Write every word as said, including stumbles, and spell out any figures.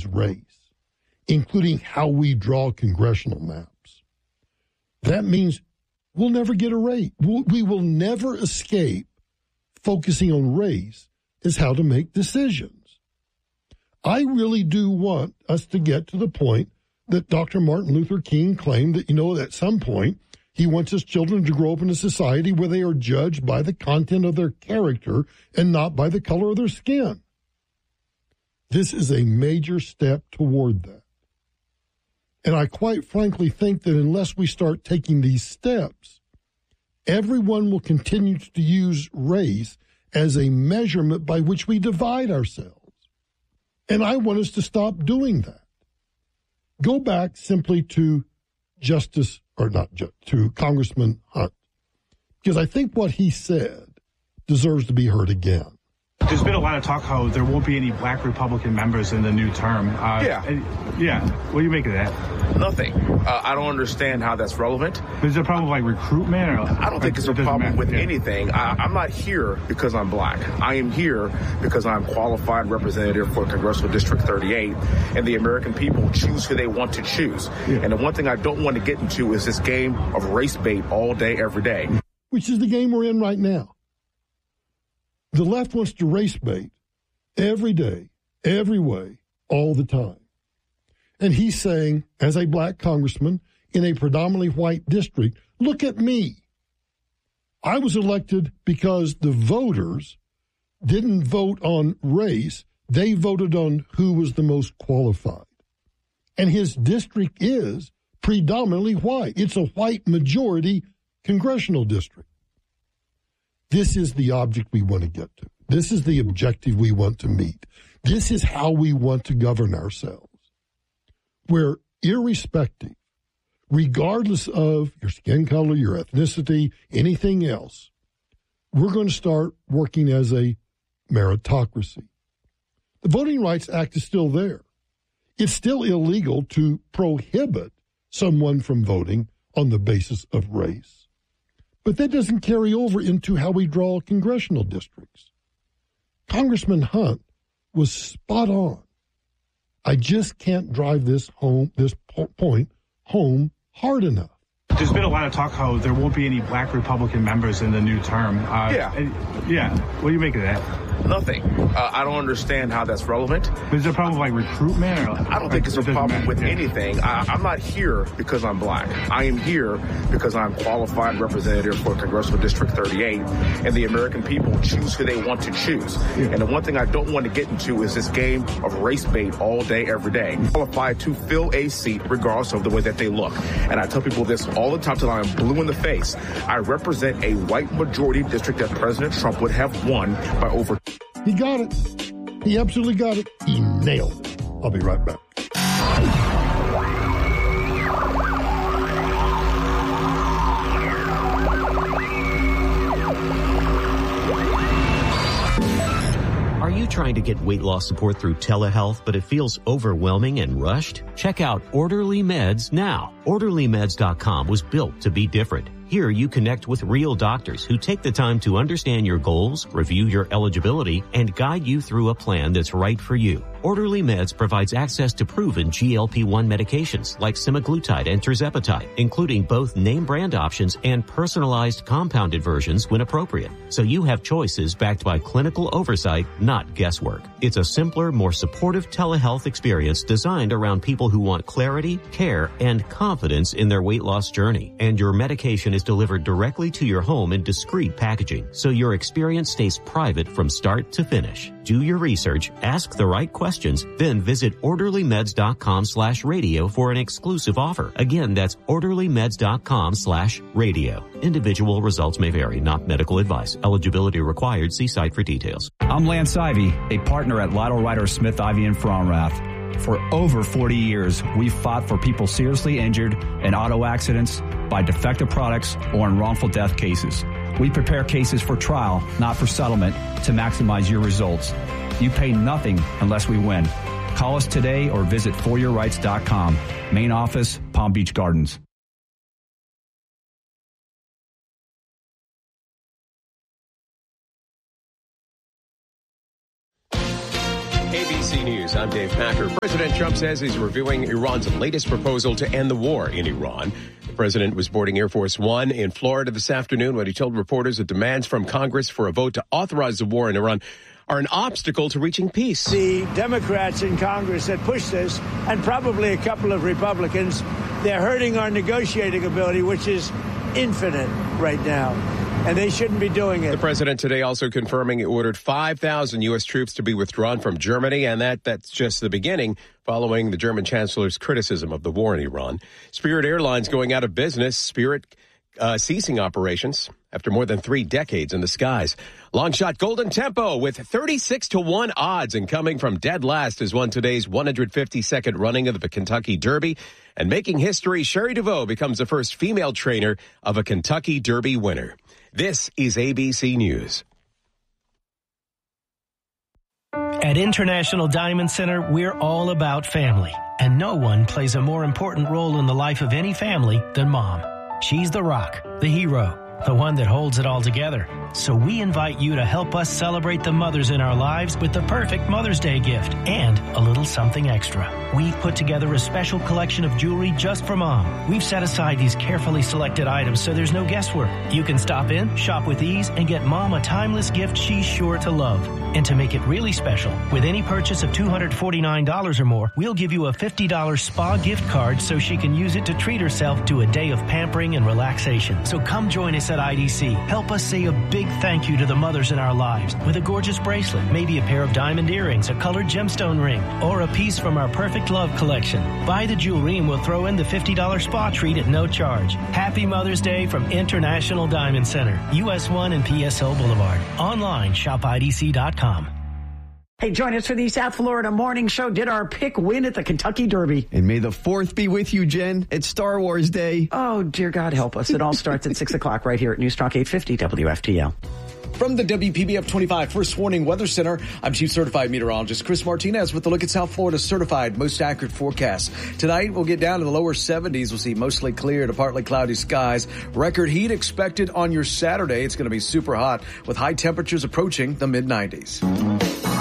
is race, including how we draw congressional maps. That means we'll never get a race. We'll, we will never escape focusing on race as how to make decisions. I really do want us to get to the point that Doctor Martin Luther King claimed that, you know, at some point, he wants his children to grow up in a society where they are judged by the content of their character and not by the color of their skin. This is a major step toward that. And I quite frankly think that unless we start taking these steps, everyone will continue to use race as a measurement by which we divide ourselves. And I want us to stop doing that. Go back simply to Justice or not just, to Congressman Hunt, because I think what he said deserves to be heard again. There's been a lot of talk how there won't be any black Republican members in the new term. Uh, yeah. Yeah. What do you make of that? Nothing. Uh, I don't understand how that's relevant. Is there a problem with like recruitment? Or, I don't think it's a problem matter. with yeah. anything. I, I'm not here because I'm black. I am here because I'm qualified representative for Congressional District thirty-eight, and the American people choose who they want to choose. Yeah. And the one thing I don't want to get into is this game of race bait all day, every day. Which is the game we're in right now. The left wants to race bait every day, every way, all the time. And he's saying, as a black congressman in a predominantly white district, look at me. I was elected because the voters didn't vote on race. They voted on who was the most qualified. And his district is predominantly white. It's a white majority congressional district. This is the object we want to get to. This is the objective we want to meet. This is how we want to govern ourselves. Where irrespective, regardless of your skin color, your ethnicity, anything else, we're going to start working as a meritocracy. The Voting Rights Act is still there. It's still illegal to prohibit someone from voting on the basis of race. But that doesn't carry over into how we draw congressional districts. Congressman Hunt was spot on. I just can't drive this home, this po- point home hard enough. There's been a lot of talk how there won't be any black Republican members in the new term. Uh, yeah. Yeah. What do you make of that? Nothing. Uh, I don't understand how that's relevant. Is there a problem with like recruitment? Or, I don't think it's a problem matter. with yeah. anything. I, I'm not here because I'm black. I am here because I'm qualified representative for Congressional District thirty-eight, and the American people choose who they want to choose. Yeah. And the one thing I don't want to get into is this game of race bait all day, every day. I'm qualified to fill a seat regardless of the way that they look. And I tell people this all the time till I'm blue in the face. I represent a white majority district that President Trump would have won by over. He got it. He absolutely got it. He nailed it. I'll be right back. Are you trying to get weight loss support through telehealth, but it feels overwhelming and rushed? Check out Orderly Meds now. Orderly Meds dot com was built to be different. Here you connect with real doctors who take the time to understand your goals, review your eligibility, and guide you through a plan that's right for you. Orderly Meds provides access to proven G L P one medications like semaglutide and tirzepatide, including both name brand options and personalized compounded versions when appropriate. So you have choices backed by clinical oversight, not guesswork. It's a simpler, more supportive telehealth experience designed around people who want clarity, care, and confidence in their weight loss journey. And your medication is delivered directly to your home in discreet packaging, so your experience stays private from start to finish. Do your research, ask the right questions, then visit Orderly Meds dot com slash radio for an exclusive offer. Again, that's Orderly Meds dot com slash radio. Individual results may vary, not medical advice. Eligibility required. See site for details. I'm Lance Ivy, a partner at Lytle Ryder Smith Ivy in Fromrath. For over forty years, we've fought for people seriously injured in auto accidents, by defective products, or in wrongful death cases. We prepare cases for trial, not for settlement, to maximize your results. You pay nothing unless we win. Call us today or visit for your rights dot com. Main office, Palm Beach Gardens. A B C News, I'm Dave Packer. President Trump says he's reviewing Iran's latest proposal to end the war in Iran. The president was boarding Air Force One in Florida this afternoon when he told reporters that demands from Congress for a vote to authorize the war in Iran are an obstacle to reaching peace. The Democrats in Congress that push this, and probably a couple of Republicans, they're hurting our negotiating ability, which is infinite right now, and they shouldn't be doing it. The president today also confirming he ordered five thousand U S troops to be withdrawn from Germany, and that that's just the beginning, following the German chancellor's criticism of the war in Iran. Spirit Airlines going out of business, Spirit uh, ceasing operations after more than three decades in the skies. Long shot Golden Tempo with thirty-six to one odds and coming from dead last has won today's one hundred fifty-second running of the Kentucky Derby. And making history, Sherry DeVoe becomes the first female trainer of a Kentucky Derby winner. This is A B C News. At International Diamond Center, we're all about family. And no one plays a more important role in the life of any family than Mom. She's the rock, the hero, the one that holds it all together. So we invite you to help us celebrate the mothers in our lives with the perfect Mother's Day gift and a little something extra. We've put together a special collection of jewelry just for Mom. We've set aside these carefully selected items so there's no guesswork. You can stop in, shop with ease, and get Mom a timeless gift she's sure to love. And to make it really special, with any purchase of two hundred forty-nine dollars or more, we'll give you a fifty dollars spa gift card so she can use it to treat herself to a day of pampering and relaxation. So come join us at I D C. Help us say a big thank you to the mothers in our lives with a gorgeous bracelet, maybe a pair of diamond earrings, a colored gemstone ring, or a piece from our Perfect Love collection. Buy the jewelry and we'll throw in the fifty dollars spa treat at no charge. Happy Mother's Day from International Diamond Center, U S one and P S O Boulevard. Online, shop I D C dot com. Hey, join us for the South Florida Morning Show. Did our pick win at the Kentucky Derby? And may the fourth be with you, Jen. It's Star Wars Day. Oh, dear God, help us. It all starts at six o'clock right here at Newstalk eight fifty W F T L. From the W P B F twenty-five First Warning Weather Center, I'm Chief Certified Meteorologist Chris Martinez with a look at South Florida's certified most accurate forecast. Tonight, we'll get down to the lower seventies. We'll see mostly clear to partly cloudy skies. Record heat expected on your Saturday. It's going to be super hot with high temperatures approaching the mid nineties.